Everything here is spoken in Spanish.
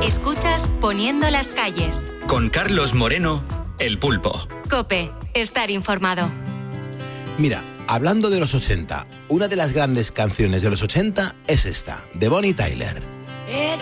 Escuchas Poniendo las calles. Con Carlos Moreno, El Pulpo. COPE, estar informado. Mira, hablando de los 80, una de las grandes canciones de los 80 es esta, de Bonnie Tyler.